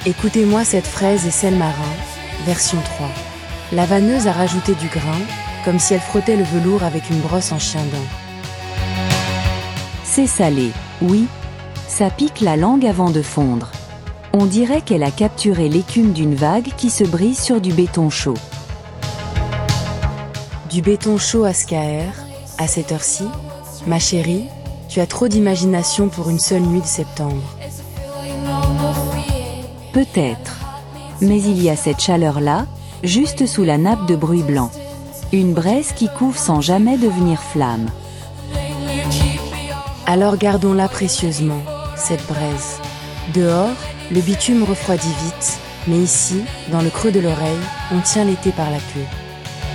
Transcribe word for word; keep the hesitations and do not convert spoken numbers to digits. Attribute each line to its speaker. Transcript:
Speaker 1: Écoutez-moi cette fraise et sel marin, version trois. La vanneuse a rajouté du grain, comme si elle frottait le velours avec une brosse en chien-dent.
Speaker 2: C'est salé, oui. Ça pique la langue avant de fondre. On dirait qu'elle a capturé l'écume d'une vague qui se brise sur du béton chaud.
Speaker 1: Du béton chaud à Skaer, à cette heure-ci, ma chérie, tu as trop d'imagination pour une seule nuit de septembre.
Speaker 2: Peut-être. Mais il y a cette chaleur-là, juste sous la nappe de bruit blanc. Une braise qui couve sans jamais devenir flamme.
Speaker 1: Alors gardons-la précieusement, cette braise. Dehors, le bitume refroidit vite, mais ici, dans le creux de l'oreille, on tient l'été par la queue.